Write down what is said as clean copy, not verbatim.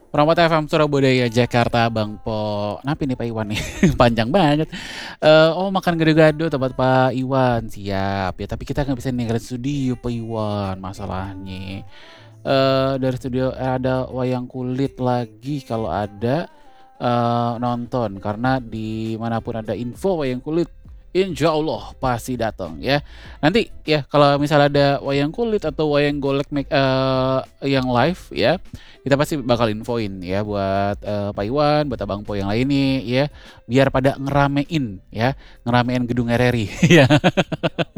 Permata FM Surabaya, Jakarta, Bang Po. Kenapa nih Pak Iwan nih? Panjang banget. Oh makan gado-gado tempat Pak Iwan, siap ya. Tapi kita nggak bisa ninggalin studio Pak Iwan, masalahnya. Dari studio ada wayang kulit lagi kalau ada nonton karena dimanapun ada info wayang kulit insya Allah pasti datang ya. Nanti ya kalau misalnya ada wayang kulit atau wayang golek yang live ya, kita pasti bakal infoin ya buat Pak Iwan, buat Abang Po yang lain nih ya, biar pada ngeramein ya, ngeramein gedung RRI ya.